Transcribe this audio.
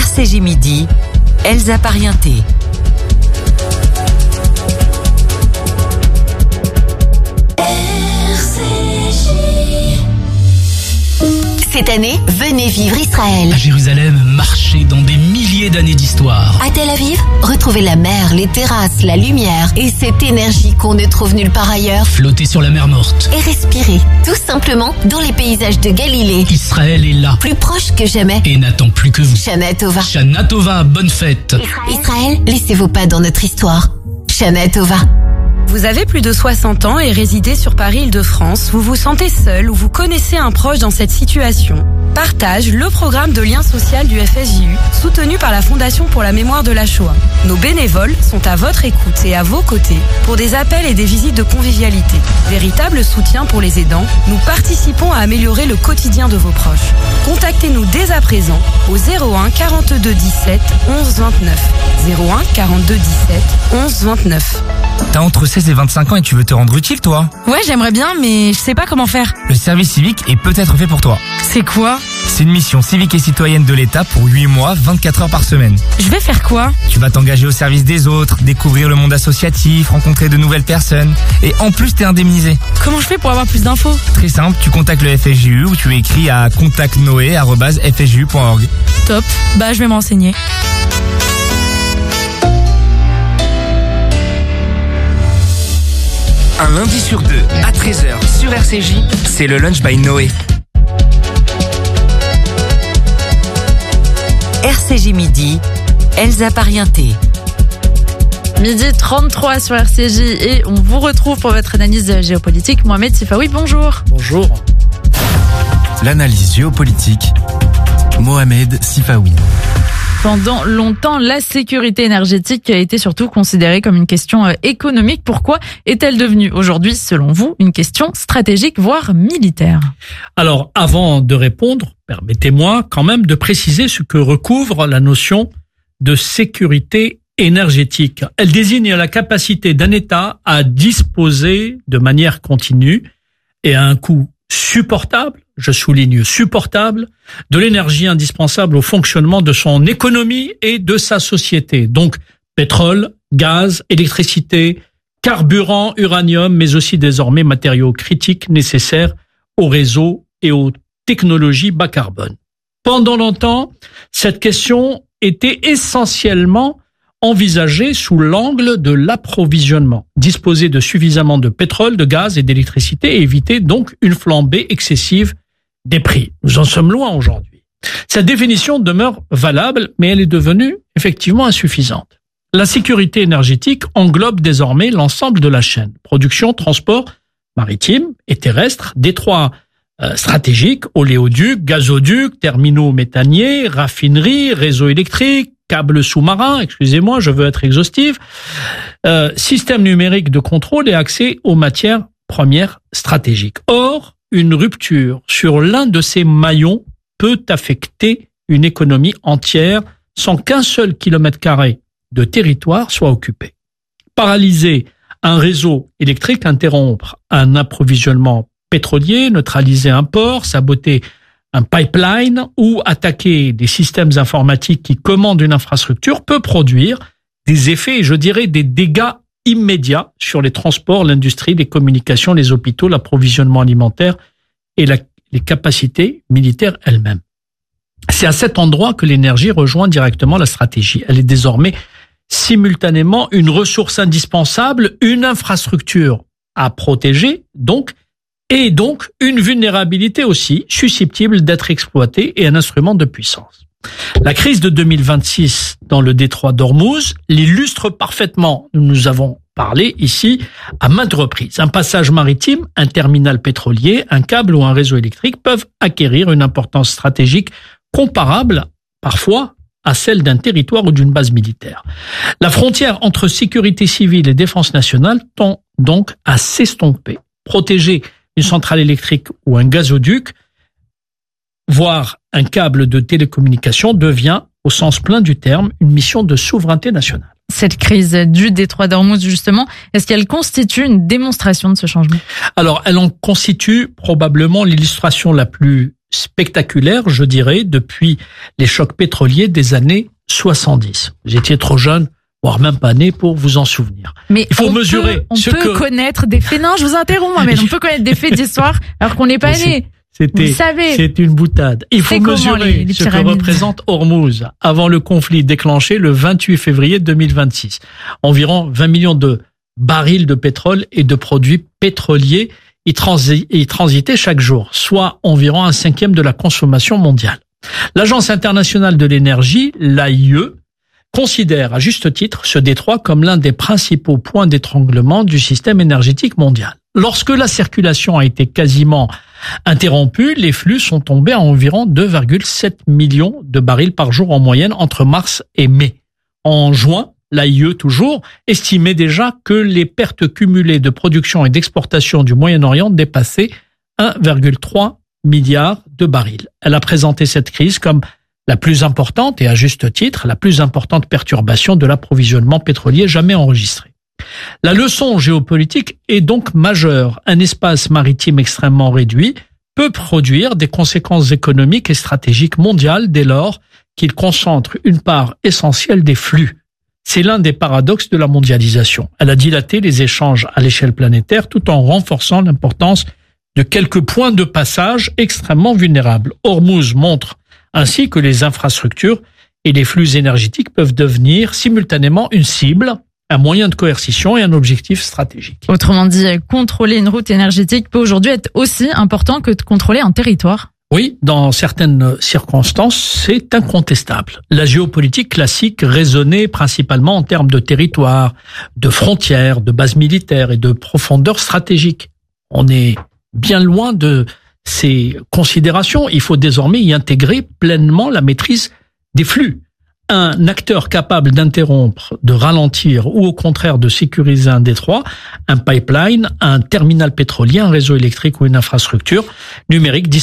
RCJ Midi, Elsa Parienté. Cette année, venez vivre Israël. À Jérusalem, marchez dans des milliers d'années d'histoire. À Tel Aviv, retrouvez la mer, les terrasses, la lumière et cette énergie qu'on ne trouve nulle part ailleurs. Flottez sur la mer Morte. Et respirez, tout simplement, dans les paysages de Galilée. Israël est là. Plus proche que jamais. Et n'attend plus que vous. Shana Tova. Shana Tova, bonne fête. Israël, laissez vos pas dans notre histoire. Shana Tova. Vous avez plus de 60 ans et résidez sur Paris-Île-de-France, vous vous sentez seul ou vous connaissez un proche dans cette situation. Partage le programme de lien social du FSJU, soutenu par la Fondation pour la mémoire de la Shoah. Nos bénévoles sont à votre écoute et à vos côtés pour des appels et des visites de convivialité. Véritable soutien pour les aidants, nous participons à améliorer le quotidien de vos proches. Contactez-nous dès à présent au 01 42 17 11 29. 01 42 17 11 29. T'as entre 16 et 25 ans et tu veux te rendre utile, toi? Ouais, j'aimerais bien, mais je sais pas comment faire. Le service civique est peut-être fait pour toi. C'est quoi? C'est une mission civique et citoyenne de l'État pour 8 mois, 24 heures par semaine. Je vais faire quoi? Tu vas t'engager au service des autres, découvrir le monde associatif, rencontrer de nouvelles personnes. Et en plus, t'es indemnisé. Comment je fais pour avoir plus d'infos? Très simple, tu contactes le FSJU ou tu écris à contactnoé@fsju.org. Top, je vais me renseigner. Un lundi sur deux, à 13h sur RCJ, c'est le Lunch by Noé. RCJ Midi, Elsa Parienté. Midi 33 sur RCJ et on vous retrouve pour votre analyse géopolitique. Mohamed Sifaoui, bonjour. Bonjour. L'analyse géopolitique, Mohamed Sifaoui. Pendant longtemps, la sécurité énergétique a été surtout considérée comme une question économique. Pourquoi est-elle devenue aujourd'hui, selon vous, une question stratégique, voire militaire? Alors, avant de répondre, permettez-moi quand même de préciser ce que recouvre la notion de sécurité énergétique. Elle désigne la capacité d'un État à disposer de manière continue et à un coût supportable, je souligne supportable, de l'énergie indispensable au fonctionnement de son économie et de sa société. Donc, pétrole, gaz, électricité, carburant, uranium, mais aussi désormais matériaux critiques nécessaires aux réseaux et aux technologies bas carbone. Pendant longtemps, cette question était essentiellement envisagée sous l'angle de l'approvisionnement, disposer de suffisamment de pétrole, de gaz et d'électricité et éviter donc une flambée excessive des prix. Nous en sommes loin aujourd'hui. Cette définition demeure valable, mais elle est devenue effectivement insuffisante. La sécurité énergétique englobe désormais l'ensemble de la chaîne, production, transport maritime et terrestre, détroits stratégiques, oléoducs, gazoducs, terminaux méthaniers, raffineries, réseaux électriques, câbles sous-marins, excusez-moi, je veux être exhaustif, système numérique de contrôle et accès aux matières premières stratégiques. Or, une rupture sur l'un de ces maillons peut affecter une économie entière sans qu'un seul kilomètre carré de territoire soit occupé. Paralyser un réseau électrique, interrompre un approvisionnement pétrolier, neutraliser un port, saboter un pipeline ou attaquer des systèmes informatiques qui commandent une infrastructure peut produire des effets, et je dirais des dégâts immédiats sur les transports, l'industrie, les communications, les hôpitaux, l'approvisionnement alimentaire et les capacités militaires elles-mêmes. C'est à cet endroit que l'énergie rejoint directement la stratégie. Elle est désormais simultanément une ressource indispensable, une infrastructure à protéger, et donc une vulnérabilité aussi susceptible d'être exploitée et un instrument de puissance. La crise de 2026 dans le détroit d'Ormuz l'illustre parfaitement. Nous avons parlé ici à maintes reprises. Un passage maritime, un terminal pétrolier, un câble ou un réseau électrique peuvent acquérir une importance stratégique comparable parfois à celle d'un territoire ou d'une base militaire. La frontière entre sécurité civile et défense nationale tend donc à s'estomper. Protéger une centrale électrique ou un gazoduc, voire un câble de télécommunication, devient, au sens plein du terme, une mission de souveraineté nationale. Cette crise du détroit d'Ormuz, justement, est-ce qu'elle constitue une démonstration de ce changement? Alors, elle en constitue probablement l'illustration la plus spectaculaire, je dirais, depuis les chocs pétroliers des années 70. Vous étiez trop jeune, voire même pas né pour vous en souvenir. Mais il faut mesurer. On peut connaître des faits. Non, je vous interromps, mais on peut connaître des faits d'histoire alors qu'on n'est pas né. C'est une boutade. Il faut mesurer ce que représente Hormuz avant le conflit déclenché le 28 février 2026. Environ 20 millions de barils de pétrole et de produits pétroliers y transitaient chaque jour, soit environ 1/5 de la consommation mondiale. L'Agence internationale de l'énergie, l'AIE, considère à juste titre ce détroit comme l'un des principaux points d'étranglement du système énergétique mondial. Lorsque la circulation a été quasiment interrompue, les flux sont tombés à environ 2,7 millions de barils par jour en moyenne entre mars et mai. En juin, l'AIE toujours estimait déjà que les pertes cumulées de production et d'exportation du Moyen-Orient dépassaient 1,3 milliard de barils. Elle a présenté cette crise comme la plus importante, et à juste titre, la plus importante perturbation de l'approvisionnement pétrolier jamais enregistrée. La leçon géopolitique est donc majeure. Un espace maritime extrêmement réduit peut produire des conséquences économiques et stratégiques mondiales dès lors qu'il concentre une part essentielle des flux. C'est l'un des paradoxes de la mondialisation. Elle a dilaté les échanges à l'échelle planétaire tout en renforçant l'importance de quelques points de passage extrêmement vulnérables. Hormuz montre ainsi que les infrastructures et les flux énergétiques peuvent devenir simultanément une cible, un moyen de coercition et un objectif stratégique. Autrement dit, contrôler une route énergétique peut aujourd'hui être aussi important que de contrôler un territoire. Oui, dans certaines circonstances, c'est incontestable. La géopolitique classique raisonnait principalement en termes de territoire, de frontières, de bases militaires et de profondeur stratégique. On est bien loin de ces considérations. Il faut désormais y intégrer pleinement la maîtrise des flux. Un acteur capable d'interrompre, de ralentir ou au contraire de sécuriser un détroit, un pipeline, un terminal pétrolier, un réseau électrique ou une infrastructure numérique